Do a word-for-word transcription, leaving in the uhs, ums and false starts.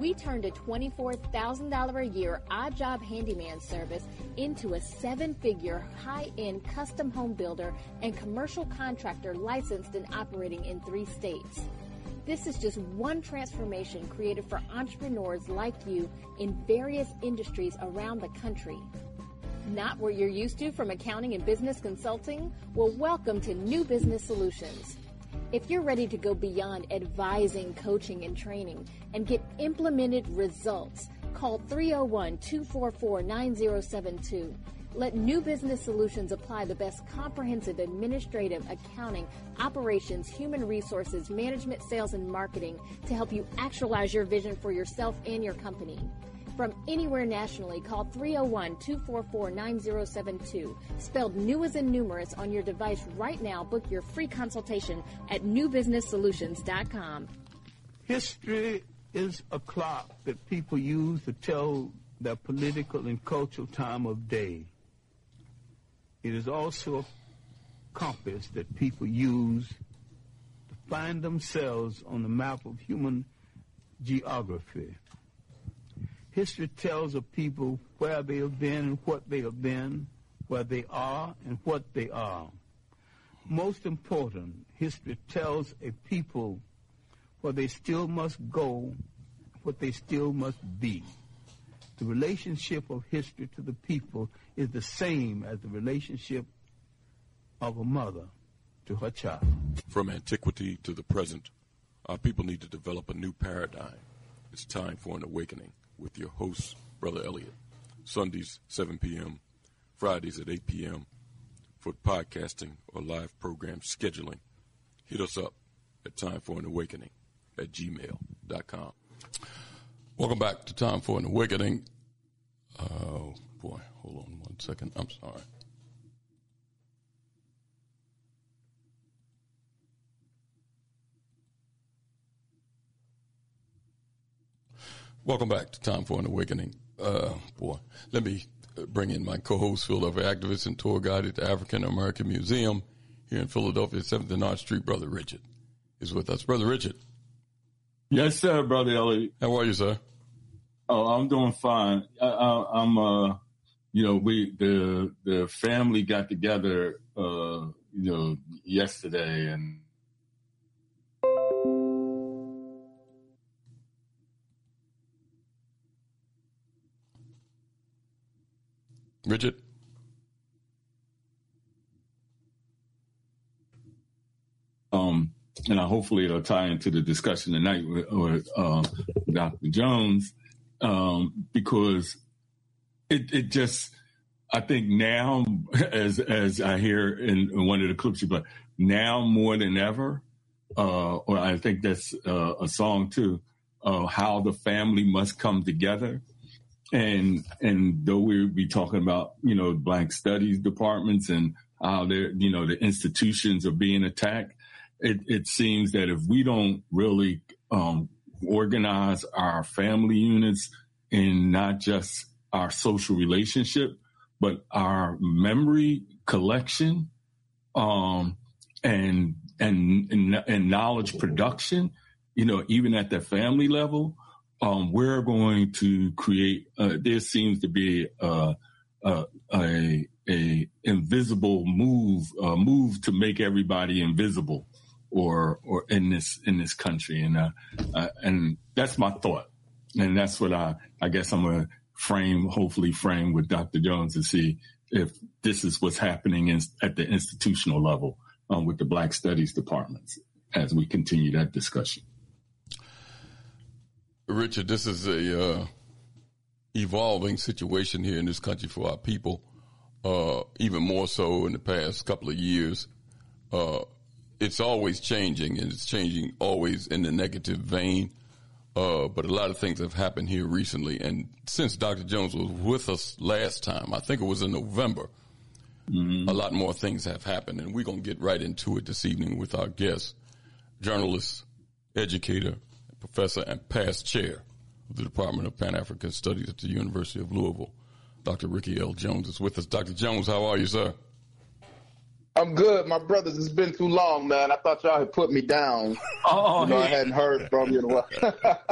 We turned a twenty-four thousand dollars a year odd job handyman service into a seven-figure high-end custom home builder and commercial contractor licensed and operating in three states. This is just one transformation created for entrepreneurs like you in various industries around the country. Not what you're used to from accounting and business consulting? Well, welcome to New Business Solutions. If you're ready to go beyond advising, coaching, and training and get implemented results, call three oh one, two four four, nine oh seven two. Let New Business Solutions apply the best comprehensive administrative, accounting, operations, human resources, management, sales, and marketing to help you actualize your vision for yourself and your company. From anywhere nationally, call three oh one, two four four, nine oh seven two. Spelled new as in numerous on your device right now. Book your free consultation at new business solutions dot com. History is a clock that people use to tell their political and cultural time of day. It is also a compass that people use to find themselves on the map of human geography. History tells of people where they have been and what they have been, where they are and what they are. Most important, history tells a people where they still must go, what they still must be. The relationship of history to the people is the same as the relationship of a mother to her child. From antiquity to the present, our people need to develop a new paradigm. It's time for an awakening with your host, Brother Elliot. Sundays, seven p.m., Fridays at eight p.m. for podcasting or live program scheduling. Hit us up at time for an awakening at gmail dot com. Welcome back to Time for an Awakening. Oh, boy, hold on one second. I'm sorry. Welcome back to Time for an Awakening. Uh, boy, let me bring in my co-host, Philadelphia activist and tour guide at the African American Museum here in Philadelphia, seventh and Arch Street. Brother Richard is with us. Brother Richard. Yes, sir, Brother Elliot. How are you, sir? Oh, I'm doing fine. I, I, I'm, uh, you know, we the the family got together, uh, you know, yesterday, and Richard. Um, and I, hopefully it'll tie into the discussion tonight with, with uh, Doctor Jones. Um, because it, it just, I think now, as as I hear in, in one of the clips you play, now more than ever, uh, or I think that's uh, a song too, uh, how the family must come together. And and though we'll be talking about, you know, Black Studies departments and how they're, you know, the institutions are being attacked, it, it seems that if we don't really um organize our family units in not just our social relationship, but our memory collection, um, and, and, and, and knowledge production, you know, even at the family level, um, we're going to create, uh, there seems to be, uh, uh, a, a invisible move, uh, move to make everybody invisible. Or, or in this, in this country. And, uh, uh, and that's my thought. And that's what I, I guess I'm going to frame, hopefully frame with Doctor Jones to see if this is what's happening in, at the institutional level, um, with the Black Studies departments as we continue that discussion. Richard, this is a, uh, evolving situation here in this country for our people, uh, even more so in the past couple of years. Uh, It's always changing, and it's changing always in the negative vein. Uh, but a lot of things have happened here recently. And since Doctor Jones was with us last time, I think it was in November, mm-hmm. a lot more things have happened. And we're going to get right into it this evening with our guest, journalist, educator, professor, and past chair of the Department of Pan-African Studies at the University of Louisville. Doctor Ricky L. Jones is with us. Doctor Jones, how are you, sir? I'm good, my brothers. It's been too long, man. I thought y'all had put me down. Oh, you know, hey. I hadn't heard from you in a while.